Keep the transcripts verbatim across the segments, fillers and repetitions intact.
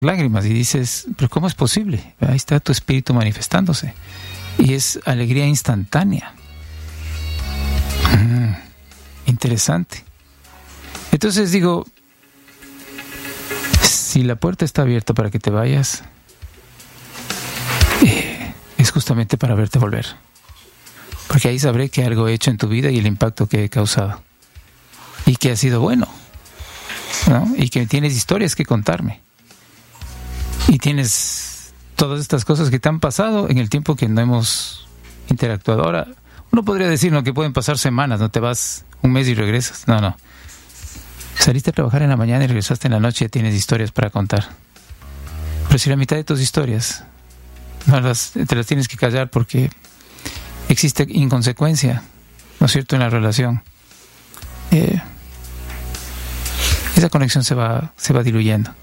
lágrimas y dices, pero ¿cómo es posible? Ahí está tu espíritu manifestándose. Y es alegría instantánea. Mm, interesante. Entonces digo, si la puerta está abierta para que te vayas, eh, es justamente para verte volver. Porque ahí sabré que algo he hecho en tu vida y el impacto que he causado. Y que ha sido bueno, ¿no? Y que tienes historias que contarme. Y tienes todas estas cosas que te han pasado en el tiempo que no hemos interactuado. Ahora, uno podría decir, ¿no?, que pueden pasar semanas, no te vas un mes y regresas. No, no. Saliste a trabajar en la mañana y regresaste en la noche y ya tienes historias para contar. Pero si la mitad de tus historias no las, te las tienes que callar porque existe inconsecuencia, ¿no es cierto?, en la relación. Eh, esa conexión se va, se va diluyendo.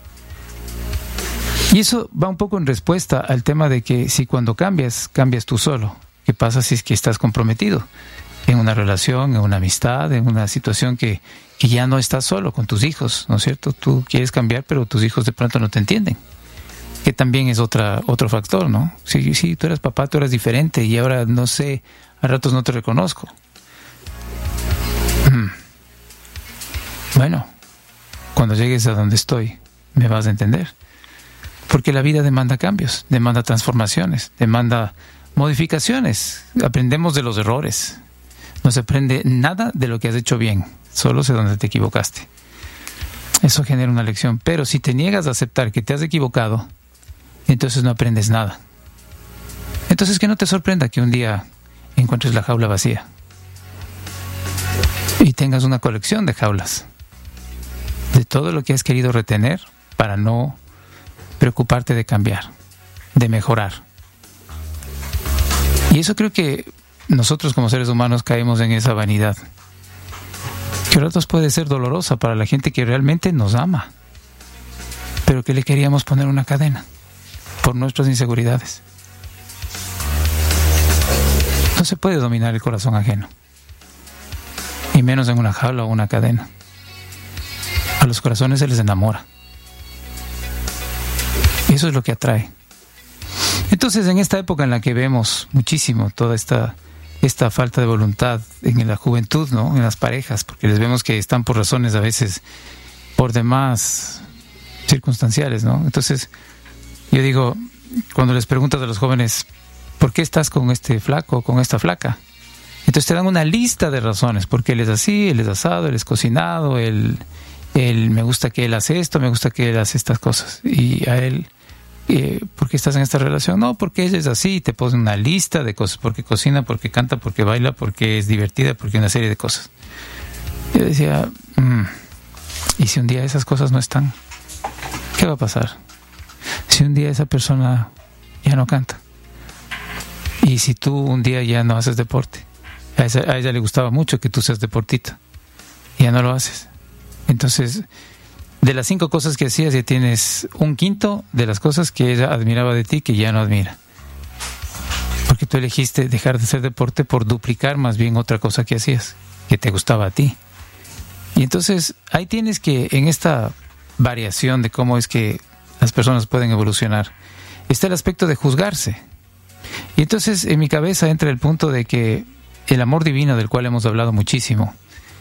Y eso va un poco en respuesta al tema de que si cuando cambias, cambias tú solo. ¿Qué pasa si es que estás comprometido en una relación, en una amistad, en una situación que, que ya no estás solo con tus hijos, ¿no es cierto? Tú quieres cambiar, pero tus hijos de pronto no te entienden. Que también es otra, otro factor, ¿no? Si, si tú eras papá, tú eras diferente y ahora no sé, a ratos no te reconozco. Bueno, cuando llegues a donde estoy, me vas a entender. Porque la vida demanda cambios, demanda transformaciones, demanda modificaciones. Aprendemos de los errores. No se aprende nada de lo que has hecho bien, solo sé dónde te equivocaste. Eso genera una lección. Pero si te niegas a aceptar que te has equivocado, entonces no aprendes nada. Entonces que no te sorprenda que un día encuentres la jaula vacía y tengas una colección de jaulas de todo lo que has querido retener para no preocuparte de cambiar, de mejorar. Y eso creo que nosotros como seres humanos caemos en esa vanidad, que a ratos puede ser dolorosa para la gente que realmente nos ama, pero que le queríamos poner una cadena por nuestras inseguridades. No se puede dominar el corazón ajeno, y menos en una jaula o una cadena. A los corazones se les enamora. Y eso es lo que atrae. Entonces, en esta época en la que vemos muchísimo toda esta, esta falta de voluntad en la juventud, ¿no?, en las parejas, porque les vemos que están por razones a veces por demás circunstanciales, ¿no? Entonces, yo digo, cuando les preguntas a los jóvenes, ¿por qué estás con este flaco o con esta flaca? Entonces te dan una lista de razones, porque él es así, él es asado, él es cocinado, él, él me gusta que él hace esto, me gusta que él hace estas cosas. Y a él, eh, ¿por qué estás en esta relación? No, porque ella es así, y te ponen una lista de cosas, porque cocina, porque canta, porque baila, porque es divertida, porque una serie de cosas. Yo decía, mmm, ¿y si un día esas cosas no están? ¿Qué va a pasar? Si un día esa persona ya no canta, y si tú un día ya no haces deporte, a ella, a ella le gustaba mucho que tú seas deportista, y ya no lo haces. Entonces, de las cinco cosas que hacías, ya tienes un quinto de las cosas que ella admiraba de ti que ya no admira, porque tú elegiste dejar de hacer deporte por duplicar más bien otra cosa que hacías, que te gustaba a ti. Y entonces ahí tienes que, en esta variación de cómo es que las personas pueden evolucionar, está el aspecto de juzgarse. Y entonces en mi cabeza entra el punto de que el amor divino, del cual hemos hablado muchísimo,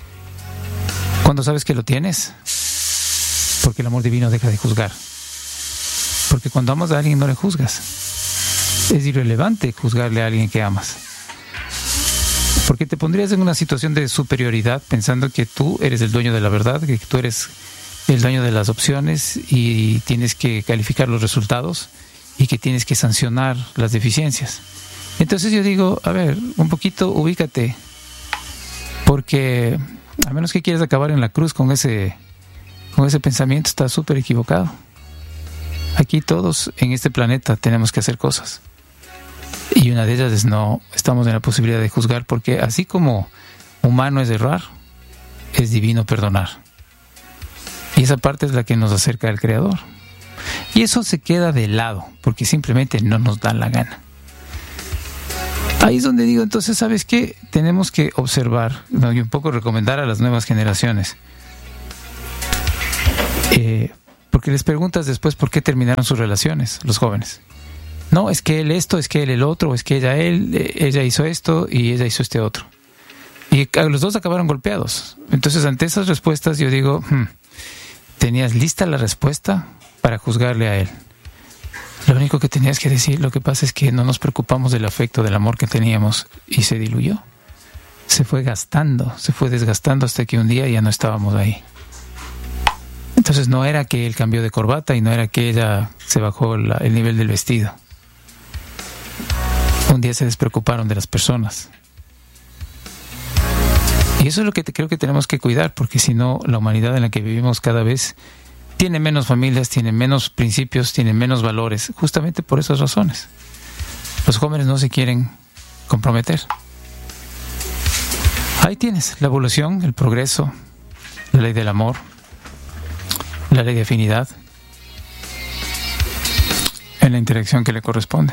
¿cuándo sabes que lo tienes? Porque el amor divino deja de juzgar. Porque cuando amas a alguien no le juzgas. Es irrelevante juzgarle a alguien que amas, porque te pondrías en una situación de superioridad pensando que tú eres el dueño de la verdad, que tú eres el dueño de las opciones y tienes que calificar los resultados y que tienes que sancionar las deficiencias. Entonces yo digo, a ver, un poquito ubícate, porque a menos que quieras acabar en la cruz con ese, con ese pensamiento, estás súper equivocado. Aquí todos en este planeta tenemos que hacer cosas, y una de ellas es no estamos en la posibilidad de juzgar, porque así como humano es errar, es divino perdonar. Y esa parte es la que nos acerca al Creador. Y eso se queda de lado, porque simplemente no nos da la gana. Ahí es donde digo, entonces, ¿sabes qué? Tenemos que observar, ¿no?, y un poco recomendar a las nuevas generaciones. Eh, Porque les preguntas después por qué terminaron sus relaciones, los jóvenes. No, es que él esto, es que él el otro, es que ella él, ella hizo esto y ella hizo este otro. Y los dos acabaron golpeados. Entonces, ante esas respuestas, yo digo, hmm, tenías lista la respuesta para juzgarle a él. Lo único que tenías que decir, lo que pasa es que no nos preocupamos del afecto, del amor que teníamos, y se diluyó. Se fue gastando, se fue desgastando hasta que un día ya no estábamos ahí. Entonces no era que él cambió de corbata y no era que ella se bajó la, el nivel del vestido. Un día se despreocuparon de las personas. Y eso es lo que te, creo que tenemos que cuidar, porque si no, la humanidad en la que vivimos cada vez tiene menos familias, tiene menos principios, tiene menos valores, justamente por esas razones. Los jóvenes no se quieren comprometer. Ahí tienes la evolución, el progreso, la ley del amor, la ley de afinidad, en la interacción que le corresponde.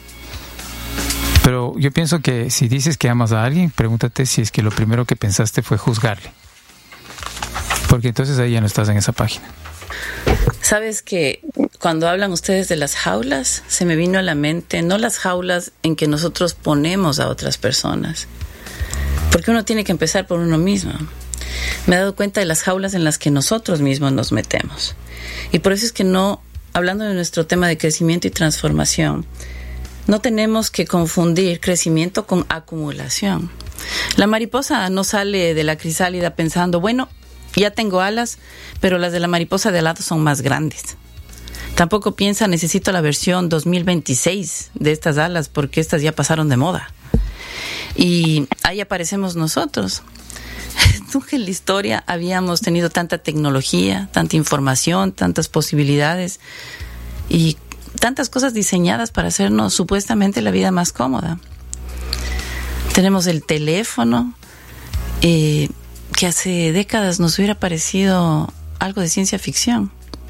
Pero yo pienso que si dices que amas a alguien, pregúntate si es que lo primero que pensaste fue juzgarle. Porque entonces ahí ya no estás en esa página. Sabes que cuando hablan ustedes de las jaulas, se me vino a la mente, no las jaulas en que nosotros ponemos a otras personas, porque uno tiene que empezar por uno mismo. Me he dado cuenta de las jaulas en las que nosotros mismos nos metemos. Y por eso es que no, hablando de nuestro tema de crecimiento y transformación, no tenemos que confundir crecimiento con acumulación. La mariposa no sale de la crisálida pensando, bueno, ya tengo alas, pero las de la mariposa de al lado son más grandes. Tampoco piensa, necesito la versión dos mil veintiséis de estas alas porque estas ya pasaron de moda. Y ahí aparecemos nosotros. Nunca en la historia habíamos tenido tanta tecnología, tanta información, tantas posibilidades y tantas cosas diseñadas para hacernos supuestamente la vida más cómoda. Tenemos el teléfono, eh, que hace décadas nos hubiera parecido algo de ciencia ficción.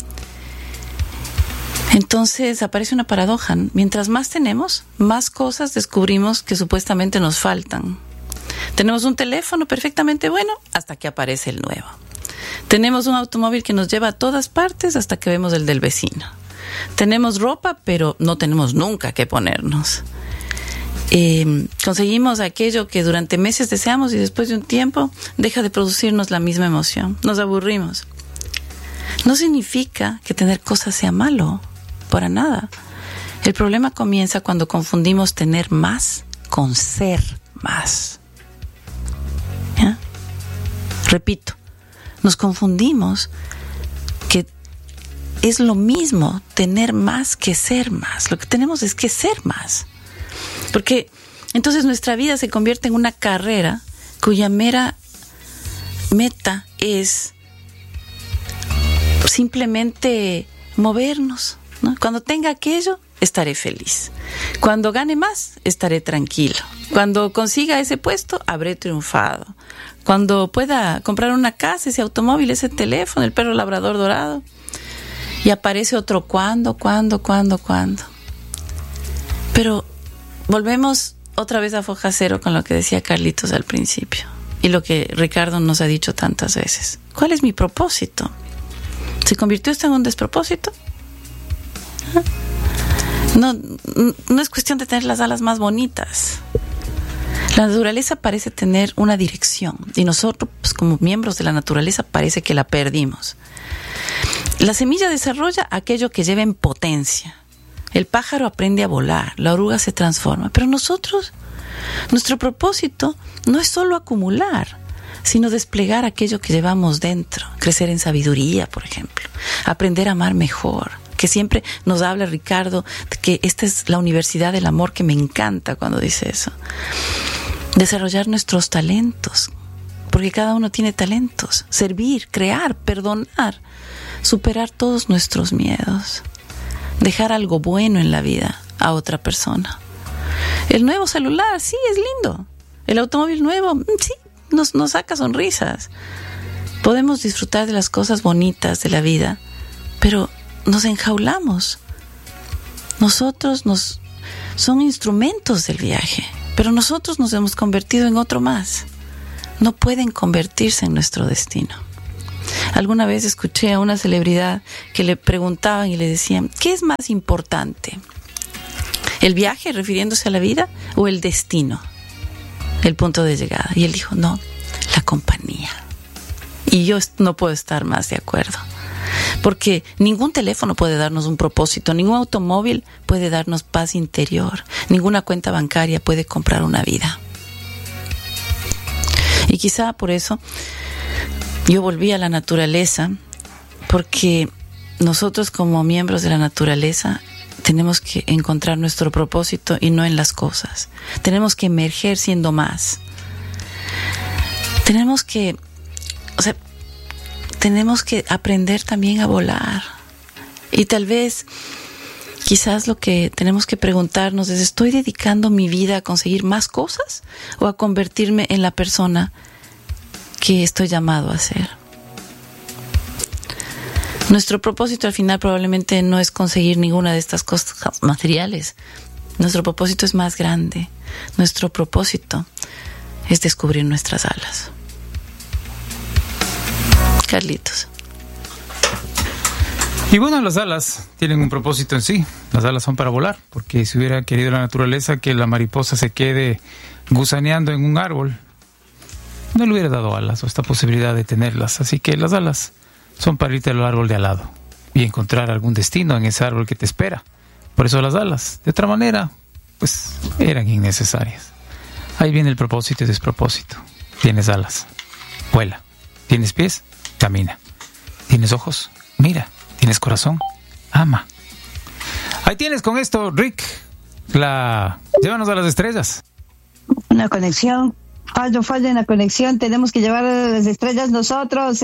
Entonces aparece una paradoja. Mientras más tenemos, más cosas descubrimos que supuestamente nos faltan. Tenemos un teléfono perfectamente bueno hasta que aparece el nuevo. Tenemos un automóvil que nos lleva a todas partes hasta que vemos el del vecino. Tenemos ropa, pero no tenemos nunca qué ponernos. Eh, conseguimos aquello que durante meses deseamos y después de un tiempo deja de producirnos la misma emoción. Nos aburrimos. No significa que tener cosas sea malo, para nada. El problema comienza cuando confundimos tener más con ser más. ¿Ya? Repito, nos confundimos que es lo mismo tener más que ser más. Lo que tenemos es que ser más. Porque entonces nuestra vida se convierte en una carrera cuya mera meta es simplemente movernos, ¿no? Cuando tenga aquello, estaré feliz. Cuando gane más, estaré tranquilo. Cuando consiga ese puesto, habré triunfado. Cuando pueda comprar una casa, ese automóvil, ese teléfono, el perro labrador dorado. Y aparece otro cuándo, cuándo, cuándo, cuándo. Pero volvemos otra vez a foja cero con lo que decía Carlitos al principio y lo que Ricardo nos ha dicho tantas veces. ¿Cuál es mi propósito? ¿Se convirtió esto en un despropósito? No, no es cuestión de tener las alas más bonitas. La naturaleza parece tener una dirección y nosotros, pues, como miembros de la naturaleza, parece que la perdimos. La semilla desarrolla aquello que lleva en potencia. El pájaro aprende a volar, la oruga se transforma, pero nosotros, nuestro propósito no es solo acumular, sino desplegar aquello que llevamos dentro, crecer en sabiduría, por ejemplo, aprender a amar mejor, que siempre nos habla Ricardo, de que esta es la universidad del amor, que me encanta cuando dice eso. Desarrollar nuestros talentos, porque cada uno tiene talentos, servir, crear, perdonar, superar todos nuestros miedos. Dejar algo bueno en la vida a otra persona. El nuevo celular, sí, es lindo. El automóvil nuevo, sí, nos, nos saca sonrisas. Podemos disfrutar de las cosas bonitas de la vida, pero nos enjaulamos. Nosotros nos son instrumentos del viaje, pero nosotros nos hemos convertido en otro más. No pueden convertirse en nuestro destino. Alguna vez escuché a una celebridad que le preguntaban y le decían, ¿qué es más importante? ¿El viaje, refiriéndose a la vida, o el destino, el punto de llegada? Y él dijo, no, la compañía. Y yo no puedo estar más de acuerdo. Porque ningún teléfono puede darnos un propósito, ningún automóvil puede darnos paz interior, ninguna cuenta bancaria puede comprar una vida. Y quizá por eso yo volví a la naturaleza, porque nosotros como miembros de la naturaleza tenemos que encontrar nuestro propósito y no en las cosas. Tenemos que emerger siendo más. Tenemos que, o sea, tenemos que aprender también a volar. Y tal vez, quizás lo que tenemos que preguntarnos es, ¿estoy dedicando mi vida a conseguir más cosas o a convertirme en la persona que estoy llamado a ser? Nuestro propósito al final probablemente no es conseguir ninguna de estas cosas materiales. Nuestro propósito es más grande. Nuestro propósito es descubrir nuestras alas. Carlitos. Y bueno, las alas tienen un propósito en sí. Las alas son para volar, porque si hubiera querido la naturaleza que la mariposa se quede gusaneando en un árbol, no le hubiera dado alas o esta posibilidad de tenerlas. Así que las alas son para irte al árbol de al lado y encontrar algún destino en ese árbol que te espera. Por eso las alas, de otra manera, pues eran innecesarias. Ahí viene el propósito y despropósito. Tienes alas, vuela. Tienes pies, camina. Tienes ojos, mira. Tienes corazón, ama. Ahí tienes con esto, Rick, la... llévanos a las estrellas. Una conexión. Fallo, fallo en la conexión. Tenemos que llevar a las estrellas nosotros.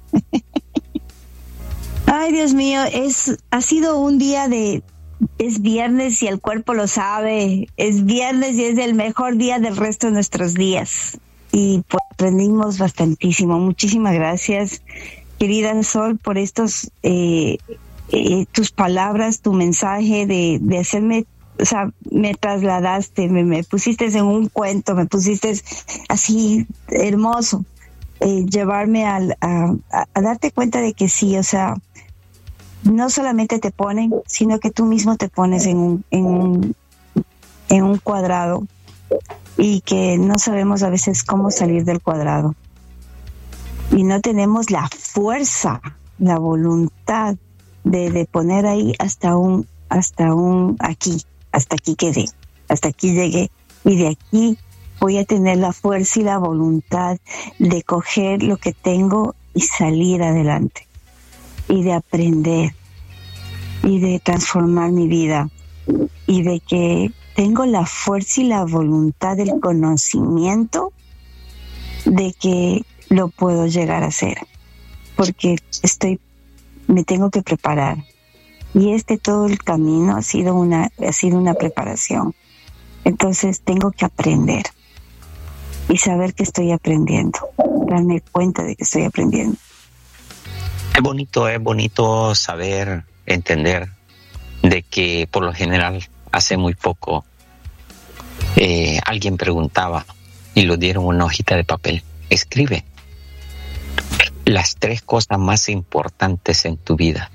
Ay, Dios mío, es ha sido un día de... Es viernes y el cuerpo lo sabe. Es viernes y es el mejor día del resto de nuestros días. Y pues aprendimos bastantísimo. Muchísimas gracias, querida Sol, por estos, eh, eh, tus palabras, tu mensaje de, de hacerme, o sea, me trasladaste, me, me pusiste en un cuento, me pusiste así hermoso, eh, llevarme al, a, a, a darte cuenta de que sí, o sea, no solamente te ponen, sino que tú mismo te pones en un, en un, en un cuadrado y que no sabemos a veces cómo salir del cuadrado. Y no tenemos la fuerza, la voluntad de, de poner ahí hasta un, hasta un aquí, hasta aquí quedé, hasta aquí llegué. Y de aquí voy a tener la fuerza y la voluntad de coger lo que tengo y salir adelante. Y de aprender. Y de transformar mi vida. Y de que tengo la fuerza y la voluntad del conocimiento de que lo puedo llegar a hacer, porque estoy, me tengo que preparar. Y este todo el camino ha sido una, ha sido una preparación. Entonces tengo que aprender y saber que estoy aprendiendo, darme cuenta de que estoy aprendiendo. Es bonito, es bonito saber, entender de que por lo general hace muy poco eh, alguien preguntaba y le dieron una hojita de papel. Escribe las tres cosas más importantes en tu vida.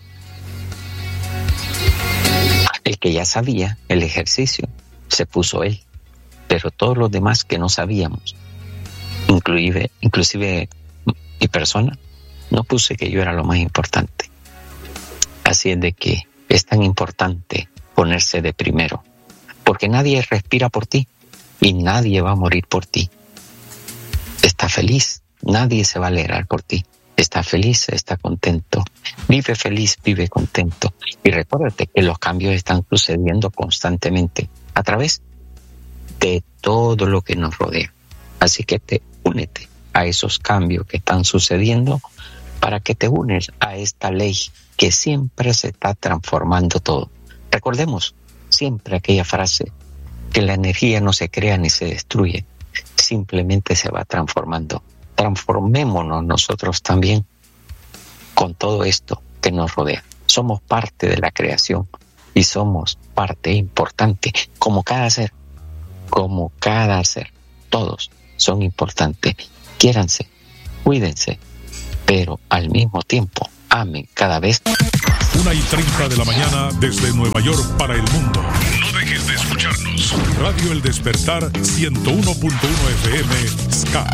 El que ya sabía, el ejercicio, se puso él, pero todos los demás que no sabíamos, inclusive, inclusive mi persona, no puse que yo era lo más importante. Así es de que es tan importante ponerse de primero, porque nadie respira por ti y nadie va a morir por ti. Está feliz, nadie se va a alegrar por ti. Está feliz, está contento. Vive feliz, vive contento. Y recuérdate que los cambios están sucediendo constantemente a través de todo lo que nos rodea. Así que te únete a esos cambios que están sucediendo para que te unes a esta ley que siempre se está transformando todo. Recordemos siempre aquella frase que la energía no se crea ni se destruye, simplemente se va transformando. Transformémonos nosotros también con todo esto que nos rodea. Somos parte de la creación y somos parte importante, como cada ser, como cada ser. Todos son importantes. Quiéranse, cuídense pero al mismo tiempo ame cada vez. Una y treinta de la mañana desde Nueva York para el mundo. No dejes de escucharnos. Radio El Despertar ciento uno punto uno F M S K.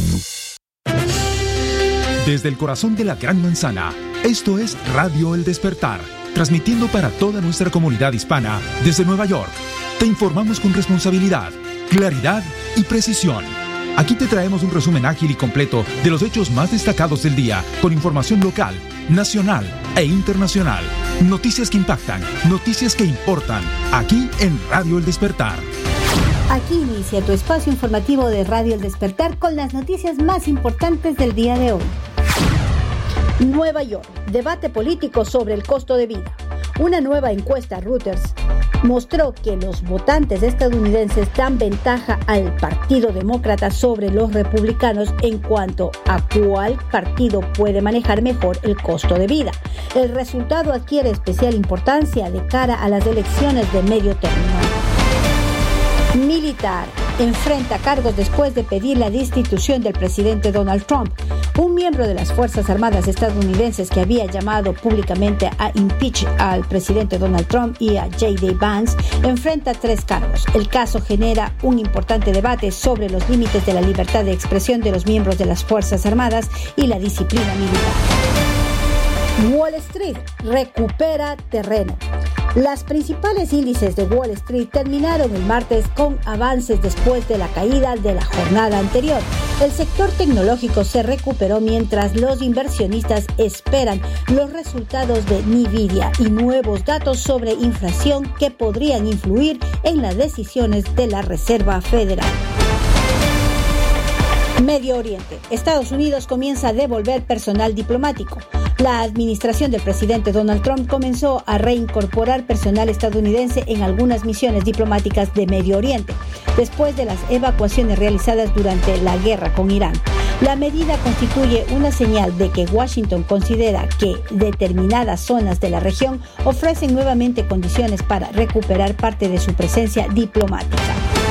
Desde el corazón de la Gran Manzana, esto es Radio El Despertar, transmitiendo para toda nuestra comunidad hispana desde Nueva York. Te informamos con responsabilidad, claridad y precisión. Aquí te traemos un resumen ágil y completo de los hechos más destacados del día, con información local, nacional e internacional. Noticias que impactan, noticias que importan, aquí en Radio El Despertar. Aquí inicia tu espacio informativo de Radio El Despertar con las noticias más importantes del día de hoy. Nueva York, debate político sobre el costo de vida. Una nueva encuesta Reuters mostró que los votantes estadounidenses dan ventaja al Partido Demócrata sobre los republicanos en cuanto a cuál partido puede manejar mejor el costo de vida. El resultado adquiere especial importancia de cara a las elecciones de medio término. Militar enfrenta cargos después de pedir la destitución del presidente Donald Trump. Un miembro de las Fuerzas Armadas estadounidenses que había llamado públicamente a impeach al presidente Donald Trump y a J D Vance enfrenta tres cargos. El caso genera un importante debate sobre los límites de la libertad de expresión de los miembros de las Fuerzas Armadas y la disciplina militar. Wall Street recupera terreno. Las principales índices de Wall Street terminaron el martes con avances después de la caída de la jornada anterior. El sector tecnológico se recuperó mientras los inversionistas esperan los resultados de Nvidia y nuevos datos sobre inflación que podrían influir en las decisiones de la Reserva Federal. Medio Oriente. Estados Unidos comienza a devolver personal diplomático. La administración del presidente Donald Trump comenzó a reincorporar personal estadounidense en algunas misiones diplomáticas de Medio Oriente, después de las evacuaciones realizadas durante la guerra con Irán. La medida constituye una señal de que Washington considera que determinadas zonas de la región ofrecen nuevamente condiciones para recuperar parte de su presencia diplomática.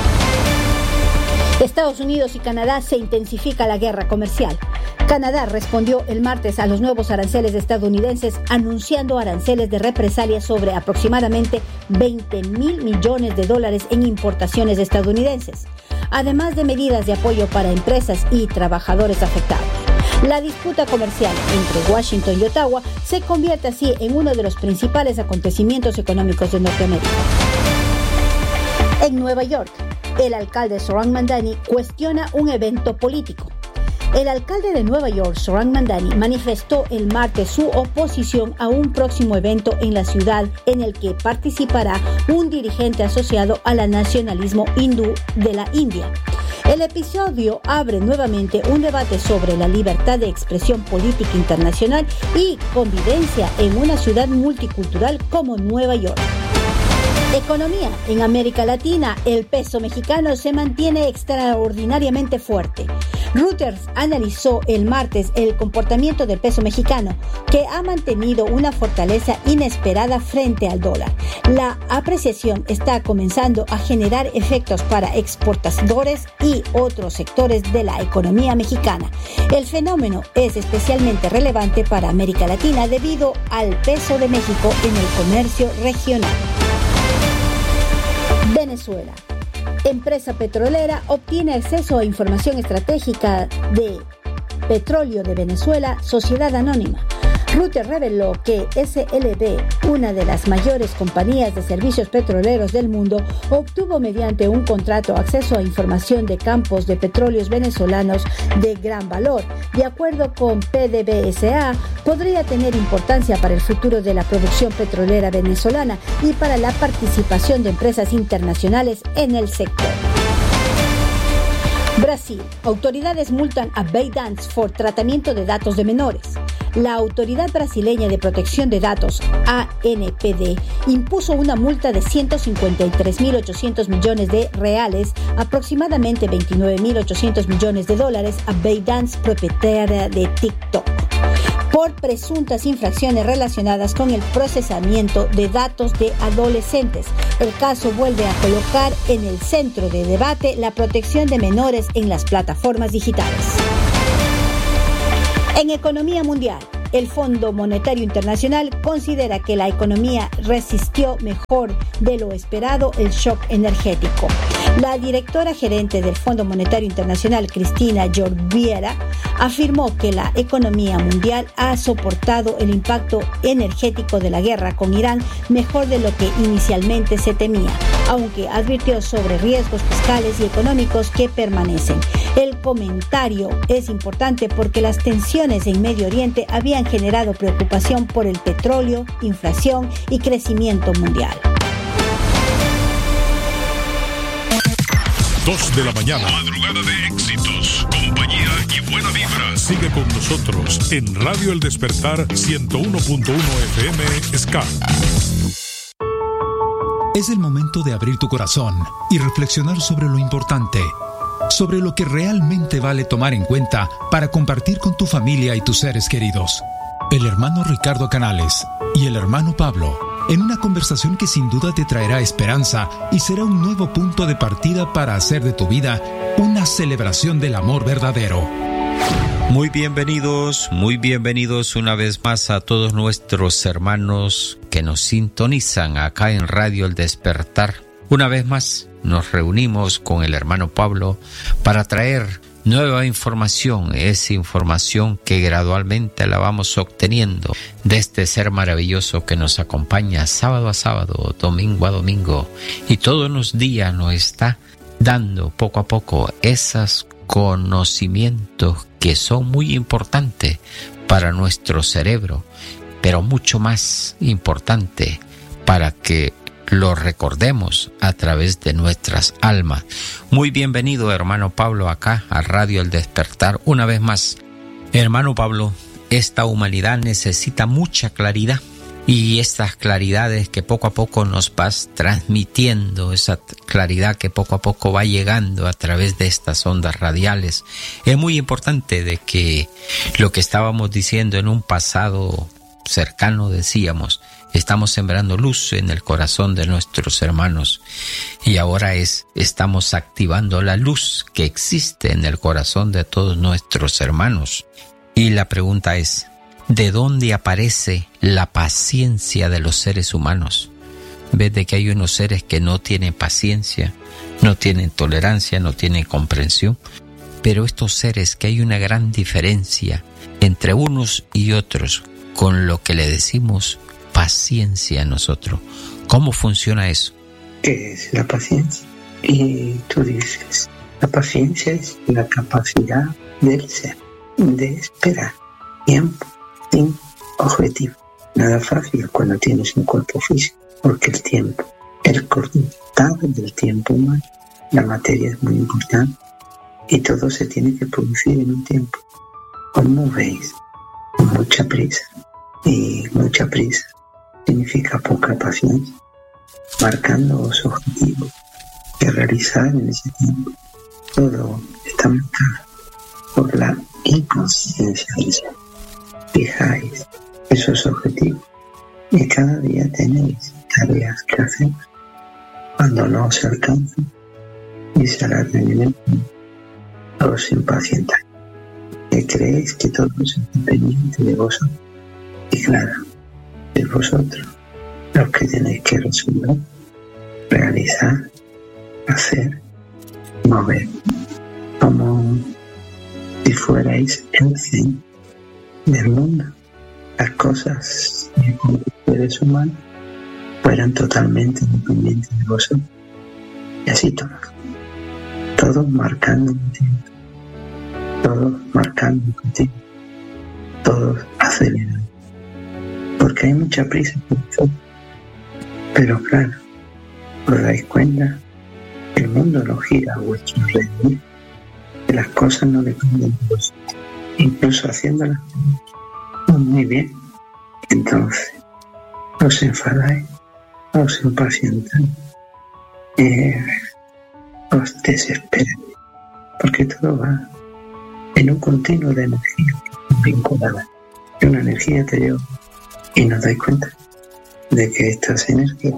Estados Unidos y Canadá se intensifica la guerra comercial. Canadá respondió el martes a los nuevos aranceles estadounidenses anunciando aranceles de represalia sobre aproximadamente veinte mil millones de dólares en importaciones estadounidenses, además de medidas de apoyo para empresas y trabajadores afectados. La disputa comercial entre Washington y Ottawa se convierte así en uno de los principales acontecimientos económicos de Norteamérica. En Nueva York, el alcalde Zohran Mamdani cuestiona un evento político. El alcalde de Nueva York, Zohran Mamdani, manifestó el martes su oposición a un próximo evento en la ciudad en el que participará un dirigente asociado al nacionalismo hindú de la India. El episodio abre nuevamente un debate sobre la libertad de expresión política internacional y convivencia en una ciudad multicultural como Nueva York. Economía. En América Latina, el peso mexicano se mantiene extraordinariamente fuerte. Reuters analizó el martes el comportamiento del peso mexicano, que ha mantenido una fortaleza inesperada frente al dólar. La apreciación está comenzando a generar efectos para exportadores y otros sectores de la economía mexicana. El fenómeno es especialmente relevante para América Latina debido al peso de México en el comercio regional. Venezuela. Empresa petrolera obtiene acceso a información estratégica de Petróleo de Venezuela, Sociedad Anónima. Reuters reveló que S L B, una de las mayores compañías de servicios petroleros del mundo, obtuvo mediante un contrato acceso a información de campos de petróleos venezolanos de gran valor. De acuerdo con P D V S A, podría tener importancia para el futuro de la producción petrolera venezolana y para la participación de empresas internacionales en el sector. Brasil. Autoridades multan a ByteDance por tratamiento de datos de menores. La Autoridad Brasileña de Protección de Datos, A N P D, impuso una multa de ciento cincuenta y tres mil ochocientos millones de reales, aproximadamente veintinueve mil ochocientos millones de dólares, a ByteDance, propietaria de TikTok, por presuntas infracciones relacionadas con el procesamiento de datos de adolescentes. El caso vuelve a colocar en el centro de debate la protección de menores en las plataformas digitales. En economía mundial, el Fondo Monetario Internacional considera que la economía resistió mejor de lo esperado el shock energético. La directora gerente del Fondo Monetario Internacional, Cristina Georgieva, afirmó que la economía mundial ha soportado el impacto energético de la guerra con Irán mejor de lo que inicialmente se temía, aunque advirtió sobre riesgos fiscales y económicos que permanecen. El comentario es importante porque las tensiones en Medio Oriente habían generado preocupación por el petróleo, inflación y crecimiento mundial. Dos de la mañana. Madrugada de éxitos, compañía y buena vibra. Sigue con nosotros en Radio El Despertar ciento uno punto uno F M S K. Es el momento de abrir tu corazón y reflexionar sobre lo importante, sobre lo que realmente vale tomar en cuenta para compartir con tu familia y tus seres queridos. El hermano Ricardo Canales y el hermano Pablo, en una conversación que sin duda te traerá esperanza y será un nuevo punto de partida para hacer de tu vida una celebración del amor verdadero. Muy bienvenidos, muy bienvenidos una vez más a todos nuestros hermanos que nos sintonizan acá en Radio El Despertar. Una vez más nos reunimos con el hermano Pablo para traer nueva información, esa información que gradualmente la vamos obteniendo de este ser maravilloso que nos acompaña sábado a sábado, domingo a domingo, y todos los días nos está dando poco a poco esos conocimientos que son muy importantes para nuestro cerebro, pero mucho más importante para que lo recordemos a través de nuestras almas. Muy bienvenido, hermano Pablo, acá a Radio El Despertar una vez más. Hermano Pablo, esta humanidad necesita mucha claridad, y estas claridades que poco a poco nos vas transmitiendo, esa claridad que poco a poco va llegando a través de estas ondas radiales, es muy importante de que lo que estábamos diciendo en un pasado cercano, decíamos, estamos sembrando luz en el corazón de nuestros hermanos, y ahora es, estamos activando la luz que existe en el corazón de todos nuestros hermanos. Y la pregunta es, ¿de dónde aparece la paciencia de los seres humanos? Ves de que hay unos seres que no tienen paciencia, no tienen tolerancia, no tienen comprensión, pero estos seres que hay una gran diferencia entre unos y otros con lo que le decimos paciencia a nosotros. ¿Cómo funciona eso? ¿Qué es la paciencia? Y tú dices, la paciencia es la capacidad del ser de esperar tiempo sin objetivo. Nada fácil cuando tienes un cuerpo físico, porque el tiempo, el cortar del tiempo humano, la materia es muy importante y todo se tiene que producir en un tiempo. Como veis, con mucha prisa, y mucha prisa significa poca paciencia, marcando los objetivos que realizar en ese tiempo. Todo está marcado por la inconsciencia del ser. Fijáis esos objetivos y cada día tenéis tareas que hacer. Cuando no se alcanzan y se alargan en el tiempo, os impacientáis, que creéis que todo es independiente de vosotros. Y claro, es vosotros los que tenéis que resolver, realizar, hacer, mover, como si fuerais el centro del mundo. Las cosas como seres humanos fueran totalmente independientes de vosotros. Y así todo. Todos marcando el tiempo, todos marcando el tiempo, todos acelerando. Porque hay mucha prisa por todo. Pero claro, os dais cuenta que el mundo no gira a vuestro alrededor, que las cosas no dependen de vosotros, incluso haciéndolas muy bien. Entonces, os enfadáis, os impacientáis, eh, os desesperáis, porque todo va en un continuo de energía vinculada, de una energía anterior, y nos dais cuenta de que estas energías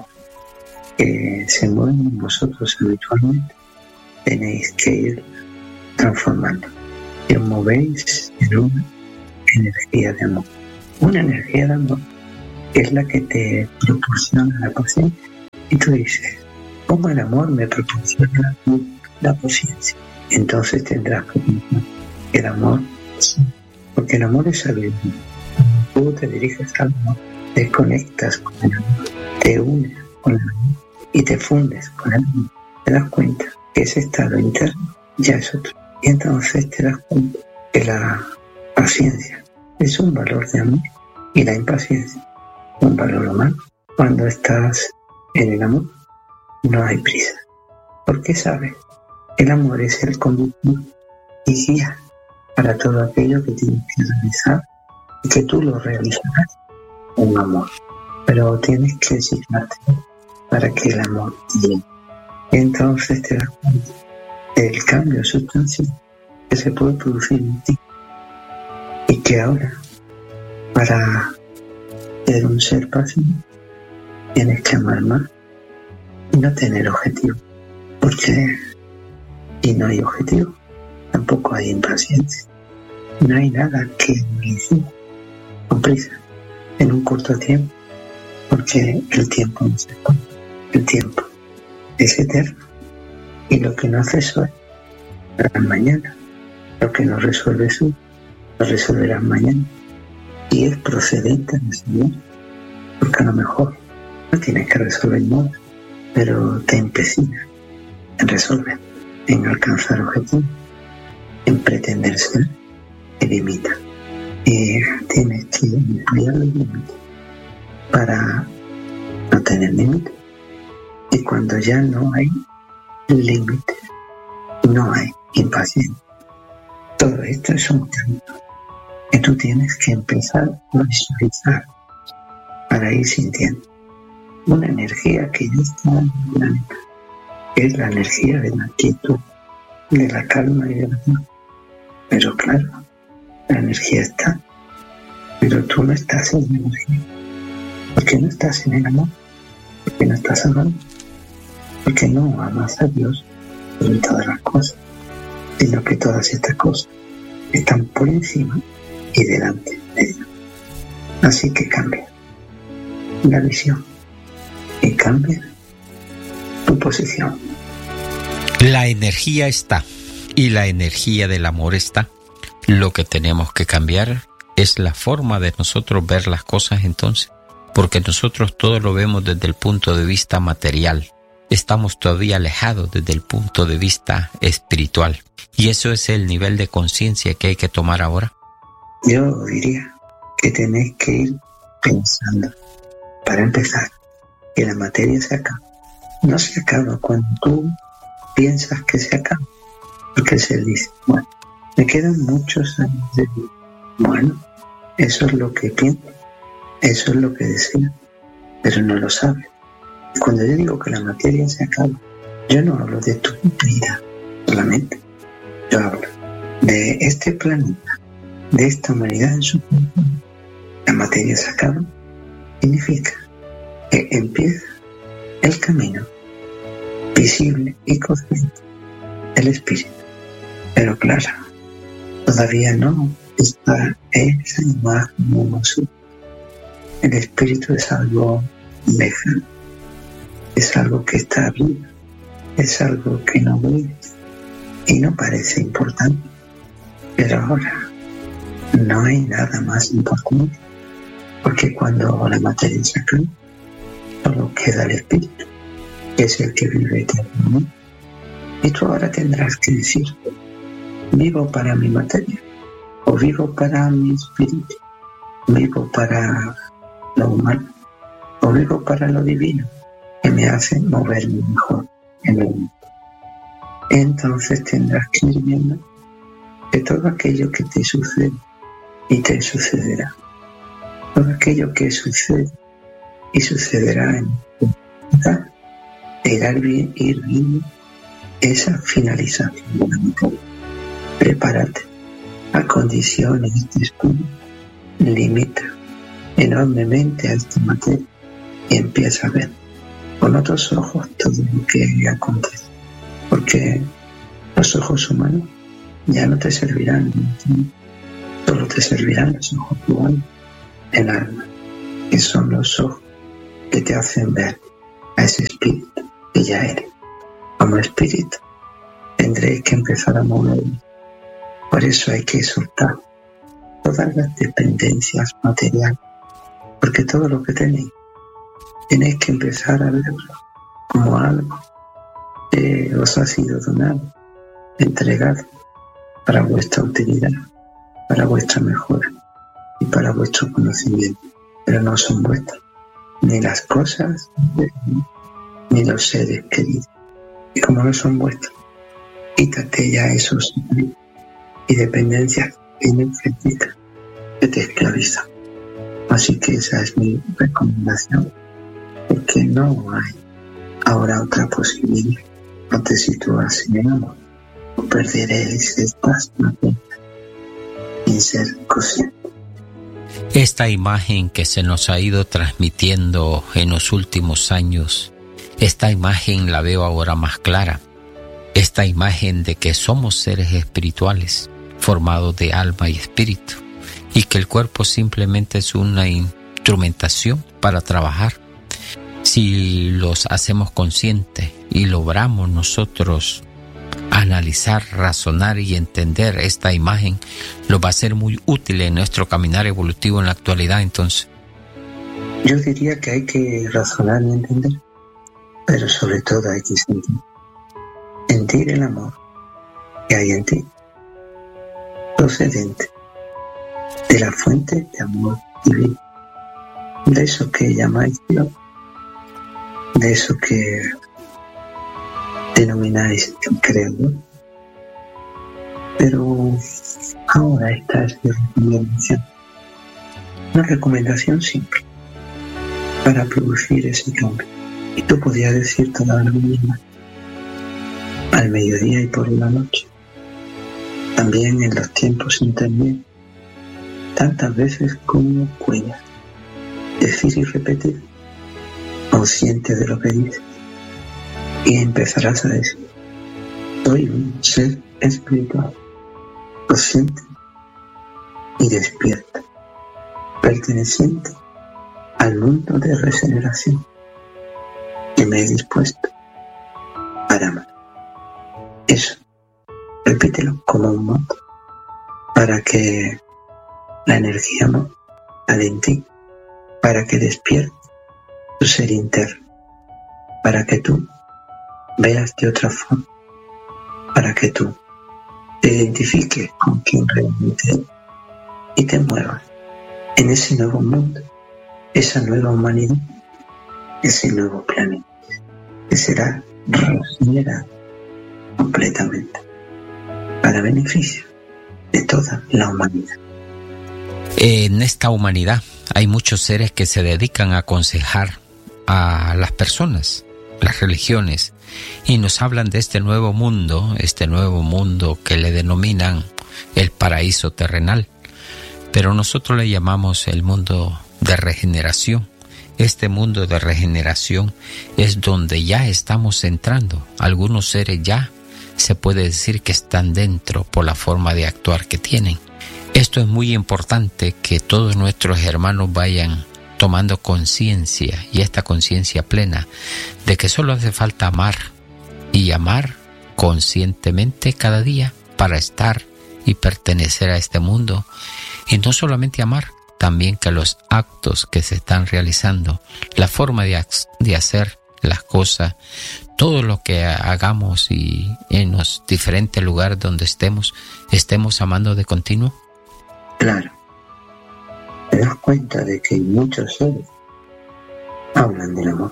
que se mueven en vosotros habitualmente tenéis que ir transformando, y os movéis en una energía de amor. Una energía de amor es la que te proporciona la paciencia. Y tú dices, ¿cómo el amor me proporciona la paciencia? Entonces tendrás que pensar el amor, porque el amor es sabiduría. Tú te diriges al amor, te conectas con el amor, te unes con el amor y te fundes con el amor. Te das cuenta que ese estado interno ya es otro. Y entonces te das cuenta que la paciencia es un valor de amor y la impaciencia un valor humano. Cuando estás en el amor no hay prisa, porque sabes, el amor es el conductor y guía para todo aquello que tienes que realizar y que tú lo realizarás con amor, pero tienes que designarte para que el amor te llegue. Entonces te das cuenta del cambio sustancial que se puede producir en ti y que ahora, para ser un ser paciente, tienes que amar más y no tener objetivo, porque si no hay objetivo tampoco hay impaciencia. No hay nada que inicie con prisa en un corto tiempo, porque el tiempo no se pone, el tiempo es eterno y lo que no haces hoy lo harás mañana, lo que no resuelves hoy lo resolverás mañana, y es procedente de Señor, porque a lo mejor no tienes que resolver nada, pero te empecina en resolver, en alcanzar objetivos, en pretender ser, te limita. Y tienes que ampliar los límites para no tener límites. Y cuando ya no hay límites, no hay impaciencia. Todo esto es un cambio que tú tienes que empezar a visualizar para ir sintiendo una energía que ya está en el planeta, que es la energía de la quietud, de la calma y de la paz. Pero claro, la energía está, pero tú no estás en la energía. ¿Por qué no estás en el amor? ¿Por qué no estás amando? Porque no amas a Dios sobre todas las cosas, sino que todas estas cosas están por encima y delante de ella. Así que cambia la visión y cambia tu posición. La energía está y la energía del amor está. Lo que tenemos que cambiar es la forma de nosotros ver las cosas entonces, porque nosotros todo lo vemos desde el punto de vista material. Estamos todavía alejados desde el punto de vista espiritual. Y eso es el nivel de conciencia que hay que tomar ahora. Yo diría que tenés que ir pensando, para empezar, que la materia se acaba. No se acaba cuando tú piensas que se acaba, porque se dice, bueno, me quedan muchos años de vida. Bueno, eso es lo que pienso, eso es lo que deseo, pero no lo sabes. Y cuando yo digo que la materia se acaba, yo no hablo de tu vida solamente, yo hablo de este planeta, de esta humanidad en su conjunto. La materia se acaba significa que empieza el camino visible y consciente del espíritu. Pero claro, todavía no está esa imagen en nosotros. El espíritu es algo lejano, es algo que está arriba, es algo que no ve y no parece importante. Pero ahora no hay nada más importante, porque cuando la materia se acaba, solo queda el espíritu, que es el que vive eternamente. Y tú ahora tendrás que decir, ¿vivo para mi materia? ¿O vivo para mi espíritu? ¿Vivo para lo humano? ¿O vivo para lo divino, que me hace moverme mejor en el mundo? Entonces tendrás que ir viendo que todo aquello que te sucede y te sucederá, todo aquello que sucede y sucederá en tu vida, te irá bien, ir viendo esa finalización de la materia. Prepárate, acondiciona este espíritu, limita enormemente a esta materia y empieza a ver con otros ojos todo lo que acontece, porque los ojos humanos ya no te servirán. Solo te servirán los ojos humanos del alma, que son los ojos que te hacen ver a ese espíritu que ya eres. Como espíritu tendréis que empezar a moverme. Por eso hay que soltar todas las dependencias materiales, porque todo lo que tenéis tenéis que empezar a verlo como algo que os ha sido donado, entregado para vuestra utilidad, para vuestra mejora y para vuestro conocimiento, pero no son vuestros, ni las cosas ni los seres queridos. Y como no son vuestros, quítate ya esos y dependencias energéticas que te esclavizan. Así que esa es mi recomendación, porque no hay ahora otra posibilidad. No te sitúas en el amor, o perderéis estas materias sin ser consciente. Esta imagen que se nos ha ido transmitiendo en los últimos años, esta imagen la veo ahora más clara. Esta imagen de que somos seres espirituales, formados de alma y espíritu, y que el cuerpo simplemente es una instrumentación para trabajar. Si los hacemos conscientes y logramos nosotros analizar, razonar y entender esta imagen, lo va a ser muy útil en nuestro caminar evolutivo en la actualidad. Entonces, yo diría que hay que razonar y entender, pero sobre todo hay que sentir. Sentir el amor que hay en ti, procedente de la fuente de amor divino, de eso que llamáis Dios, de eso que denomináis el Creador. Pero ahora esta es mi recomendación, una recomendación simple para producir ese cambio. Y tú podías decir toda la mañana, al mediodía y por la noche, también en los tiempos intermedios, tantas veces como puedas, decir y repetir, consciente de lo que dices, y empezarás a decir: soy un ser espiritual, consciente y despierto, perteneciente al mundo de regeneración, que me he dispuesto para amar. Eso, repítelo como un mantra, para que la energía no sale en ti, para que despierte tu ser interno, para que tú veas de otra forma, para que tú te identifiques con quien realmente eres y te muevas en ese nuevo mundo, esa nueva humanidad, ese nuevo planeta que será regenerado completamente para beneficio de toda la humanidad. En esta humanidad hay muchos seres que se dedican a aconsejar a las personas, las religiones, y nos hablan de este nuevo mundo, este nuevo mundo que le denominan el paraíso terrenal, pero nosotros le llamamos el mundo de regeneración. Este mundo de regeneración es donde ya estamos entrando. Algunos seres ya se puede decir que están dentro por la forma de actuar que tienen. Esto es muy importante, que todos nuestros hermanos vayan tomando conciencia, y esta conciencia plena, de que solo hace falta amar, y amar conscientemente cada día para estar y pertenecer a este mundo. Y no solamente amar, también que los actos que se están realizando, la forma de, de hacer las cosas, todo lo que hagamos y en los diferentes lugares donde estemos, estemos amando de continuo. Claro, te das cuenta de que muchos seres hablan del amor,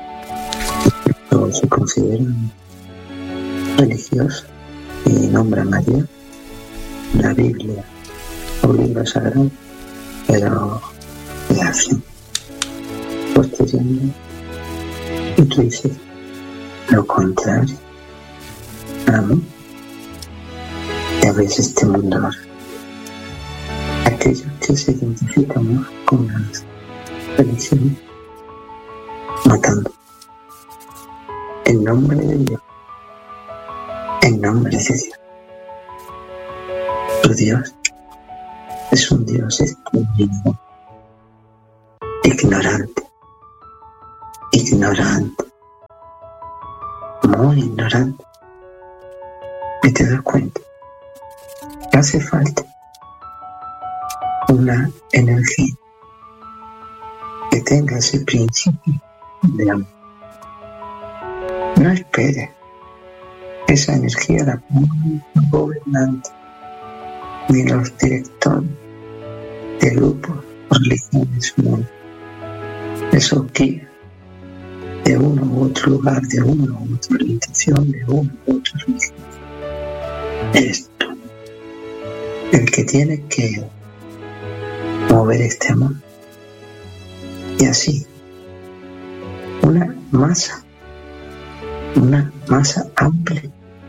todos se consideran religiosos y nombran a Dios, la Biblia o libro sagrado, pero le hacen posteriormente, y tú dices lo contrario. A mí, y a veces este mundo, aquellos que se identifican más con las religiones, matando en nombre de Dios, en nombre de Dios, tu Dios es un Dios estúpido, ignorante, ignorante, muy ignorante. Y te das cuenta que hace falta una energía que tenga ese principio de amor. No esperes esa energía la pongan los gobernantes ni los directores de grupos o religiones humanas. Eso guía de uno u otro lugar, de una u otra orientación, de uno u otra religión. Esto, el que tiene que mover este amor. Y así, una masa, una masa amplia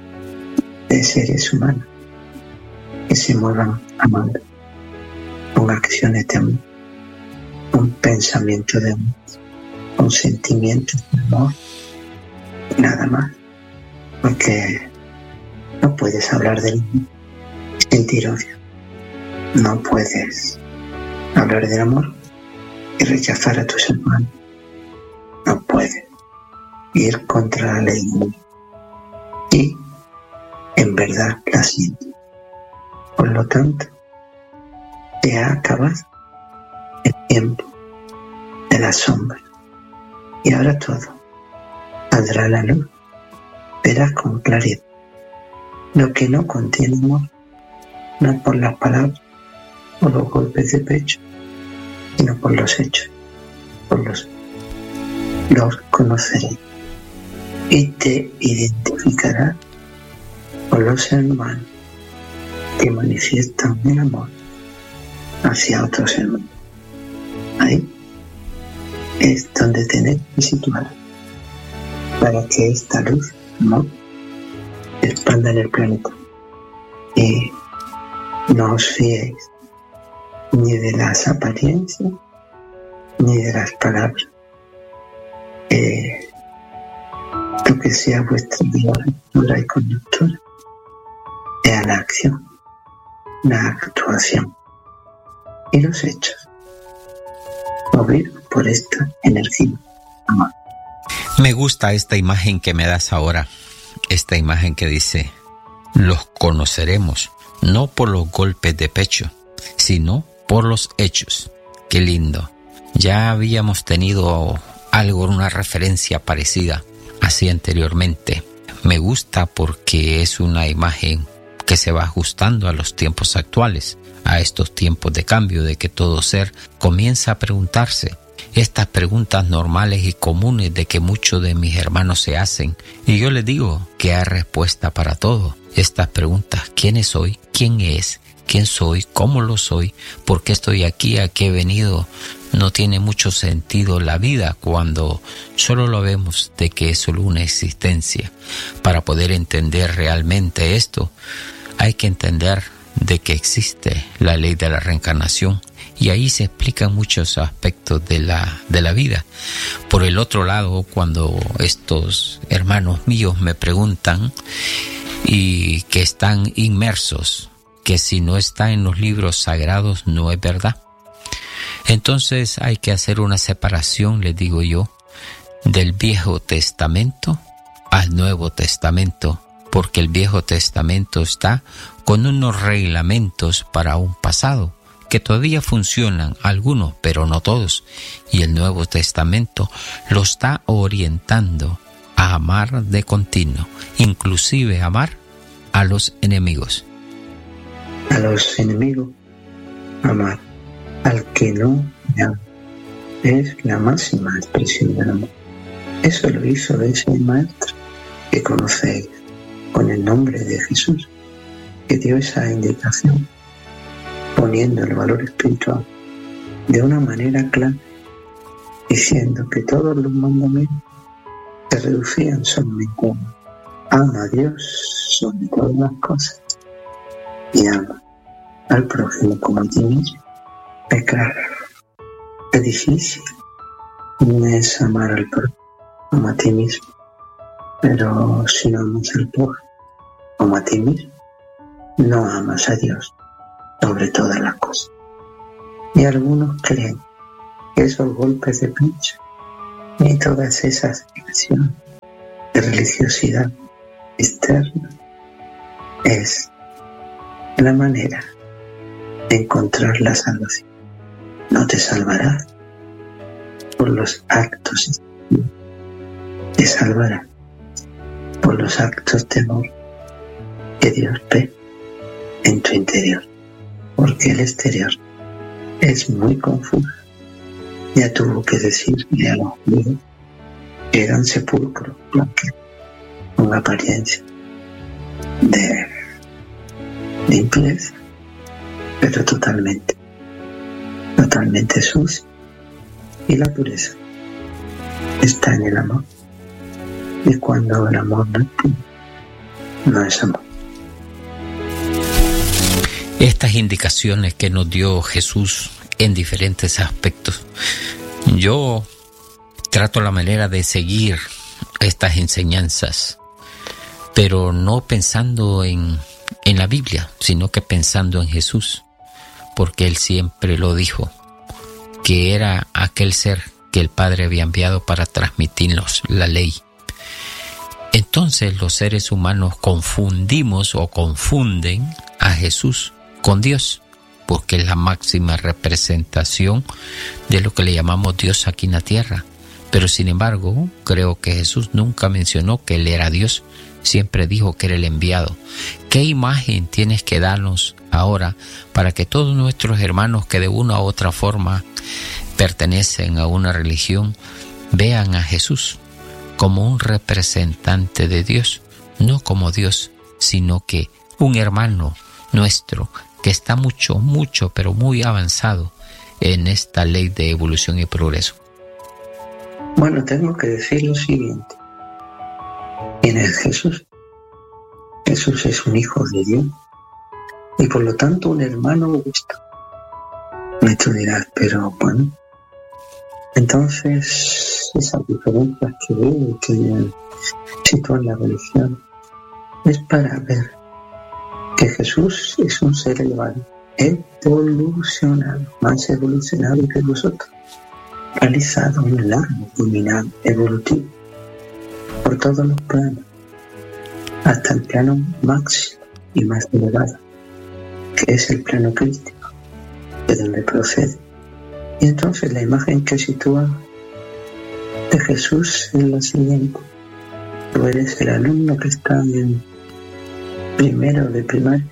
de seres humanos que se muevan amando, con acciones de amor, con pensamiento de amor, con sentimientos de amor, y nada más. Porque no puedes hablar del amor y sentir odio. No puedes hablar del amor y rechazar a tus hermanos. No puedes ir contra la ley y en verdad la sientes. Por lo tanto, te ha acabado el tiempo de la sombra y ahora todo saldrá a la luz. Verás con claridad lo que no contiene amor, no por las palabras o los golpes de pecho, sino por los hechos, por los los conoceré y te identificará con los hermanos que manifiestan el amor hacia otros hermanos. Ahí es donde tenéis que situar para que esta luz no se expanda en el planeta. Y no os fiéis ni de las apariencias ni de las palabras. Eh, lo que sea vuestra guiadora y conductora sea la acción, la actuación y los hechos, movidos por esta energía amor. Me gusta esta imagen que me das ahora, esta imagen que dice: los conoceremos no por los golpes de pecho, sino por los hechos. Qué lindo. Ya habíamos tenido algo, una referencia parecida así anteriormente. Me gusta porque es una imagen que se va ajustando a los tiempos actuales, a estos tiempos de cambio, de que todo ser comienza a preguntarse estas preguntas normales y comunes de que muchos de mis hermanos se hacen. Y yo les digo que hay respuesta para todo. Estas preguntas: ¿quién soy? ¿Quién es? ¿Quién soy? ¿Cómo lo soy? ¿Por qué estoy aquí? ¿A qué he venido? No tiene mucho sentido la vida cuando solo lo vemos de que es solo una existencia. Para poder entender realmente esto, hay que entender de que existe la ley de la reencarnación, y ahí se explican muchos aspectos de la, de la vida. Por el otro lado, cuando estos hermanos míos me preguntan y que están inmersos, que si no está en los libros sagrados no es verdad. Entonces hay que hacer una separación, les digo yo, del Viejo Testamento al Nuevo Testamento, porque el Viejo Testamento está con unos reglamentos para un pasado que todavía funcionan, algunos, pero no todos, y el Nuevo Testamento lo está orientando a amar de continuo, inclusive amar a los enemigos. A los enemigos, amar. Al que no me ama. Es la máxima expresión del amor. Eso lo hizo ese maestro que conocéis con el nombre de Jesús, que dio esa indicación, poniendo el valor espiritual de una manera clara, diciendo que todos los mandamientos se reducían solamente a uno: ama a Dios sobre todas las cosas y ama al prójimo como a ti mismo. Es claro, es difícil, no es amar al prójimo como a ti mismo, pero si no amas al prójimo como a ti mismo, no amas a Dios, sobre todas las cosas. Y algunos creen que esos golpes de pecho y todas esas acciones de religiosidad externa es la manera de encontrar la salvación. No te salvarás por los actos, te salvará por los actos de amor que Dios ve en tu interior, porque el exterior es muy confuso. Ya tuvo que decirle a los judíos que eran sepulcros blancos con apariencia de limpieza, pero totalmente, totalmente sucio. Y la pureza está en el amor. Y cuando el amor no es, no es amor. Estas indicaciones que nos dio Jesús en diferentes aspectos, yo trato la manera de seguir estas enseñanzas, pero no pensando en, en la Biblia, sino que pensando en Jesús, porque Él siempre lo dijo, que era aquel ser que el Padre había enviado para transmitirnos la ley. Entonces los seres humanos confundimos o confunden a Jesús con Dios, porque es la máxima representación de lo que le llamamos Dios aquí en la tierra. Pero sin embargo, creo que Jesús nunca mencionó que Él era Dios, siempre dijo que era el enviado. ¿Qué imagen tienes que darnos ahora para que todos nuestros hermanos que de una u otra forma pertenecen a una religión vean a Jesús como un representante de Dios, no como Dios, sino que un hermano nuestro que está mucho, mucho, pero muy avanzado en esta ley de evolución y progreso? Bueno, tengo que decir lo siguiente. ¿Quién es Jesús? Jesús es un hijo de Dios y por lo tanto un hermano vuestro. Y tú dirás, pero bueno, entonces esas diferencias que veo que sitúan la religión es para ver que Jesús es un ser elevado, evolucionado, más evolucionado que vosotros, realizado un largo caminado evolutivo por todos los planos, hasta el plano máximo y más elevado, que es el plano crístico, de donde procede. Y entonces la imagen que sitúa de Jesús es la siguiente. Tú eres el alumno que está en primero de primaria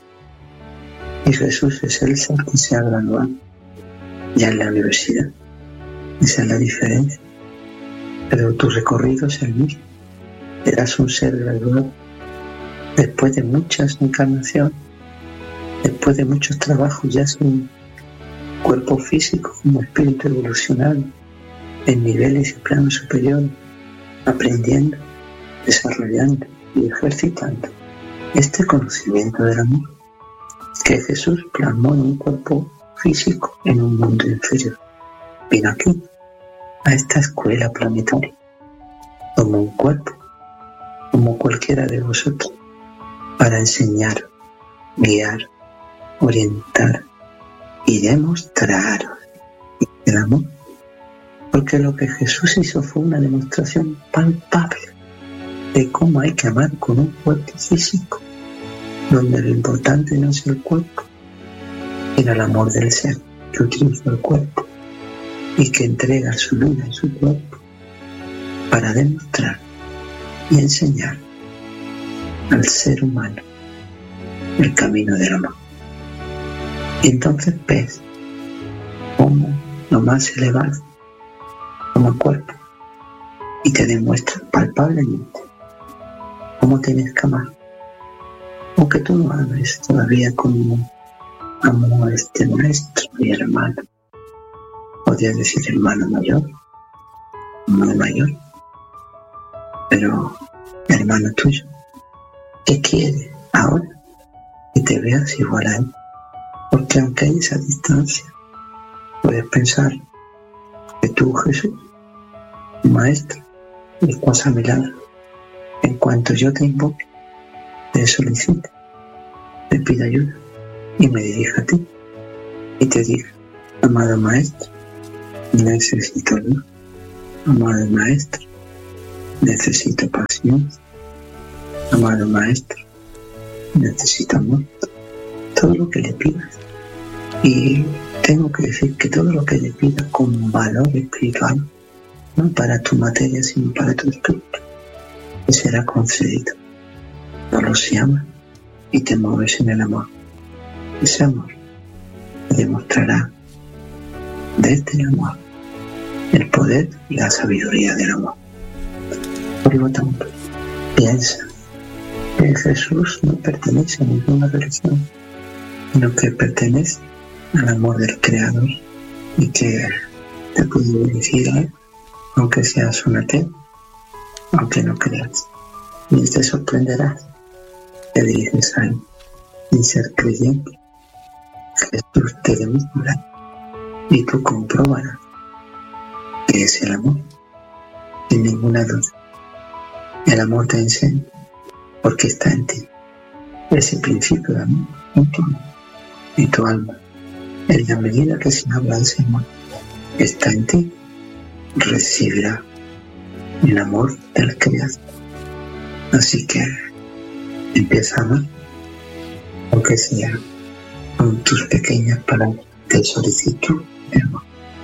y Jesús es el ser que se ha graduado ya en la universidad. Esa es la diferencia. Pero tu recorrido es el mismo. Eras un ser graduado después de muchas encarnaciones, después de muchos trabajos, ya sin cuerpo físico como espíritu evolucionado en niveles y planos superiores, aprendiendo, desarrollando y ejercitando este conocimiento del amor que Jesús plasmó en un cuerpo físico en un mundo inferior. Vino aquí, a esta escuela planetaria, como un cuerpo, como cualquiera de vosotros, para enseñar, guiar, orientar y demostraros el amor. Porque lo que Jesús hizo fue una demostración palpable de cómo hay que amar con un cuerpo físico, donde lo importante no es el cuerpo, sino el amor del ser que utiliza el cuerpo y que entrega su vida y su cuerpo para demostrar y enseñar al ser humano el camino del amor. Y entonces ves cómo lo más elevado como cuerpo y te demuestra palpablemente cómo tienes que amar, aunque tú no ames todavía como amó a este maestro y hermano. Podrías decir hermano mayor, hermano mayor, pero hermano tuyo, ¿qué quiere ahora? Que te veas igual a él, porque aunque hay esa distancia, puedes pensar que tú, Jesús, maestro, estás a mi lado. En cuanto yo te invoque, te solicite, te pida ayuda y me dirija a ti, y te diga: amado maestro, necesito luz. Amado maestro, necesito paciencia. Amado maestro, necesito amor. Todo lo que le pidas. Y tengo que decir que todo lo que le pidas con valor espiritual, no para tu materia, sino para tu espíritu, te será concedido. Solo se ama y te mueves en el amor. Ese amor te demostrará desde el amor el poder y la sabiduría del amor. Por lo tanto, piensa que Jesús no pertenece a ninguna religión, sino que pertenece al amor del Creador, y que te puede dirigir a él, aunque seas un ateo, aunque no creas. Y te sorprenderás, te diriges a él sin ser creyente. Jesús te demostrará y tú comprobarás que es el amor, sin ninguna duda. El amor te enseña, porque está en ti, ese principio de amor en tu alma, en tu alma. En la medida que se habla de ese amor que está en ti, recibirá el amor del Creador. Así que empieza a amar, aunque sea con tus pequeñas palabras de solicitud de amor.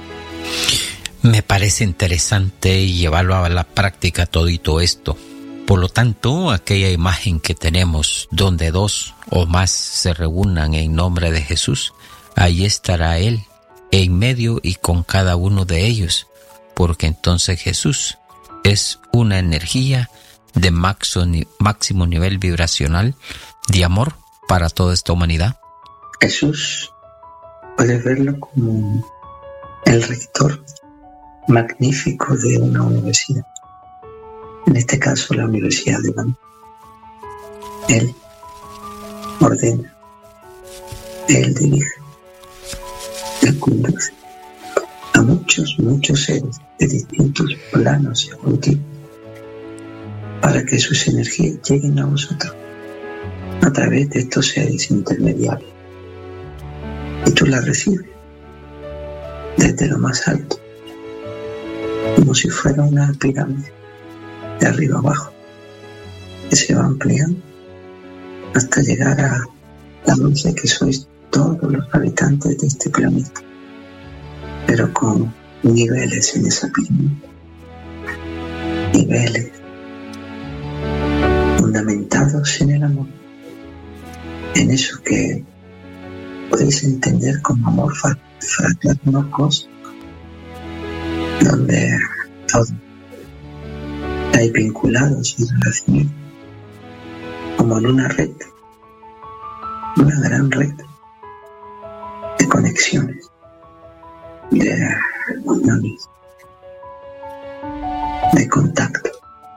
Me parece interesante llevarlo a la práctica todito esto. Por lo tanto, aquella imagen que tenemos donde dos o más se reúnan en nombre de Jesús, ahí estará Él, en medio y con cada uno de ellos, porque entonces Jesús es una energía de máximo nivel vibracional de amor para toda esta humanidad. Jesús, puedes verlo como el rector magnífico de una universidad, en este caso la Universidad de Banco. Él ordena, Él dirige, Él conduce a muchos, muchos seres de distintos planos evolutivos para que sus energías lleguen a vosotros a través de estos seres intermediarios. Y tú las recibes desde lo más alto, como si fuera una pirámide, de arriba abajo, que se va ampliando hasta llegar a la dulce que sois todos los habitantes de este planeta, pero con niveles en esa pirámide, niveles fundamentados en el amor, en eso que podéis entender como amor fraterno cósmico, donde todo hay vinculados y relacionados como en una red, una gran red de conexiones, de uniones, de contacto,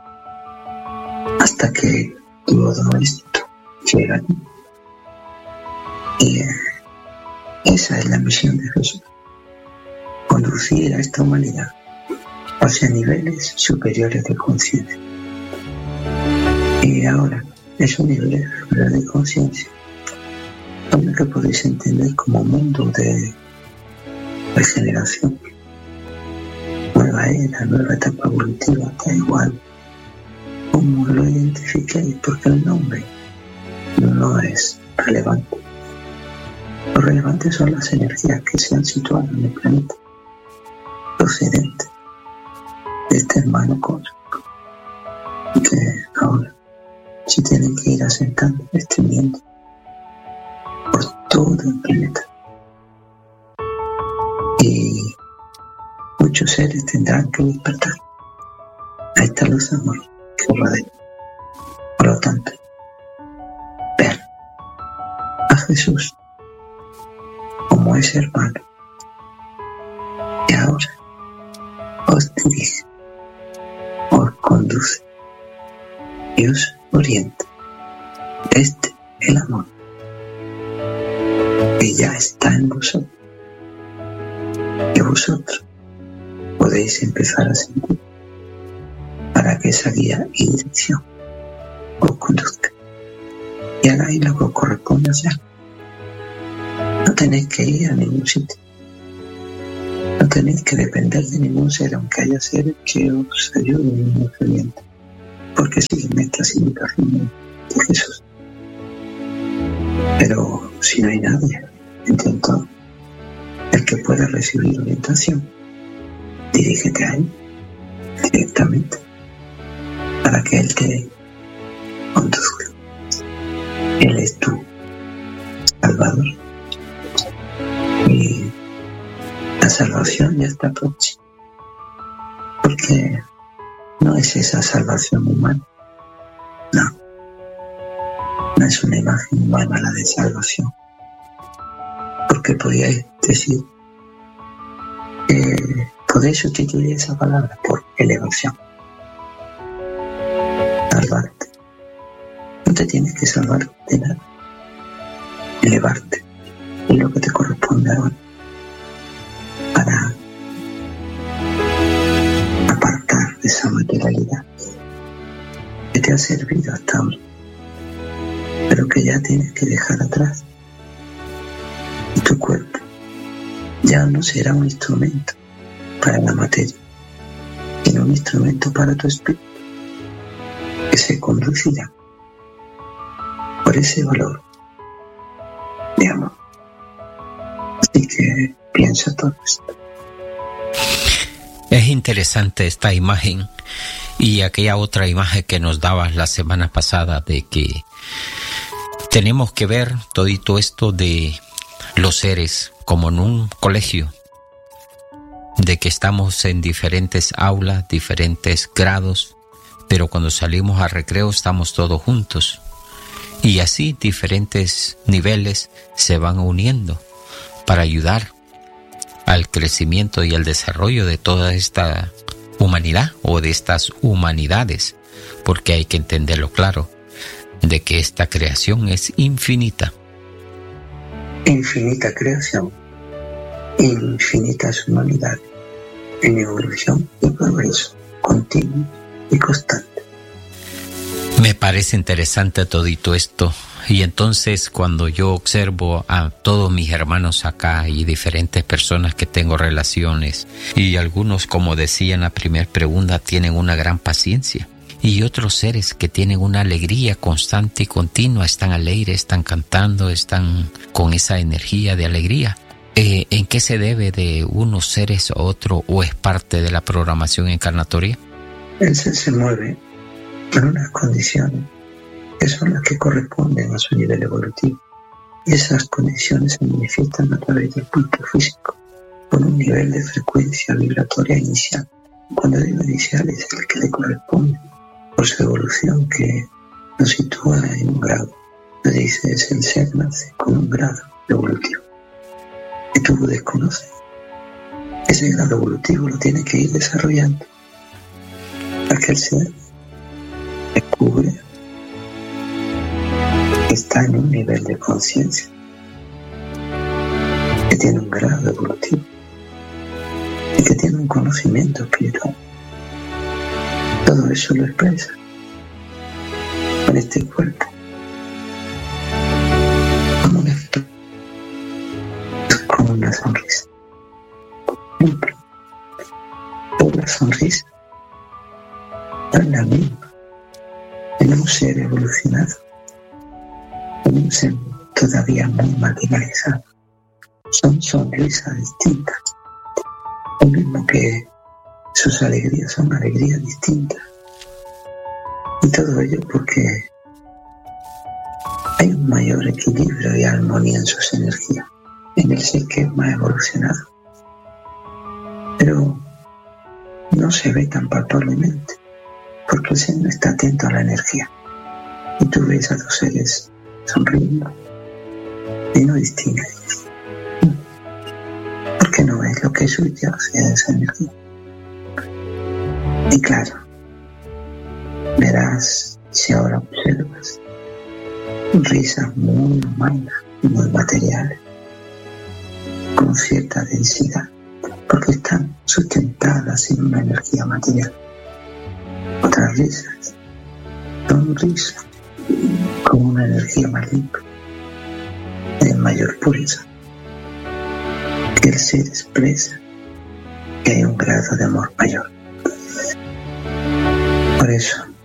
hasta que todo esto llega. Y esa es la misión de Jesús: conducir a esta humanidad hacia niveles superiores de conciencia. Y ahora, esos niveles superiores de conciencia son lo que podéis entender como mundo de regeneración, nueva era, nueva etapa evolutiva, da igual como lo identifiquéis, porque el nombre no es relevante. Lo relevante son las energías que se han situado en el planeta, procedentes de este hermano cósmico, y que ahora se tienen que ir asentando, extendiendo por todo el planeta. Y muchos seres tendrán que despertar a esta luz de amor que rodea. Por lo tanto, ver a Jesús como ese hermano que ahora os dirige, os conduce y os orienta desde el amor que ya está en vosotros, que vosotros podéis empezar a sentir, para que esa guía y dirección os conduzca y hagáis lo que os corresponde hacer, No tenéis que ir a ningún sitio. No tenéis que depender de ningún ser, aunque haya seres que os ayuden y os orienten. Porque siguen estas indicaciones de Jesús. Pero si no hay nadie, entonces el que pueda recibir orientación, dirígete a él directamente para que él te conduzca. Él es tu Salvador y la salvación ya está próxima, porque no es esa salvación humana, no, no es una imagen humana la de salvación, porque podíais decir, eh, podéis sustituir esa palabra por elevación. Salvarte. No te tienes que salvar de nada. Elevarte es lo que te corresponde ahora para apartar de esa materialidad que te ha servido hasta ahora, pero que ya tienes que dejar atrás. Y tu cuerpo ya no será un instrumento para la materia, sino un instrumento para tu espíritu, que se conducirá por ese valor de amor. Así que piensa todo esto. Es interesante esta imagen y aquella otra imagen que nos dabas la semana pasada de que tenemos que ver todito esto de los seres como en un colegio, de que estamos en diferentes aulas, diferentes grados, pero cuando salimos a recreo estamos todos juntos. Y así diferentes niveles se van uniendo para ayudar al crecimiento y al desarrollo de toda esta humanidad o de estas humanidades, porque hay que entenderlo claro, de que esta creación es infinita. Infinita creación, infinitas humanidades, en evolución y progreso continuo y constante. Me parece interesante todito esto, y entonces cuando yo observo a todos mis hermanos acá y diferentes personas que tengo relaciones, y algunos, como decía en la primera pregunta, tienen una gran paciencia, y otros seres que tienen una alegría constante y continua, están alegres, están cantando, están con esa energía de alegría. Eh, ¿En qué se debe de unos seres a otro, o es parte de la programación encarnatoria? El ser se mueve en unas condiciones que son las que corresponden a su nivel evolutivo, y esas condiciones se manifiestan a través del punto físico con un nivel de frecuencia vibratoria inicial. Cuando digo inicial es el que le corresponde por su evolución, que nos sitúa en un grado. Nos dice, es el ser nace con un grado evolutivo que tú desconoces. Ese grado evolutivo lo tiene que ir desarrollando para que el ser descubre que está en un nivel de conciencia, que tiene un grado evolutivo y que tiene un conocimiento espiritual. Todo eso lo expresa con este cuerpo, como una, como una sonrisa. Por ejemplo, la sonrisa no es la misma en un ser evolucionado, en un ser todavía muy materializado. Son sonrisas distintas, lo mismo que sus alegrías son alegrías distintas, y todo ello porque hay un mayor equilibrio y armonía en sus energías, en el ser que es más evolucionado, pero no se ve tan palpablemente, porque el ser no está atento a la energía, y tú ves a dos seres sonriendo y no distingues, porque no es lo que subyace a esa energía. Y claro, verás, si ahora observas, risas muy humanas, muy materiales, con cierta densidad, porque están sustentadas en una energía material. Otras risas son risas con una energía más limpia, de mayor pureza, que el ser expresa que hay un grado de amor mayor. Por eso,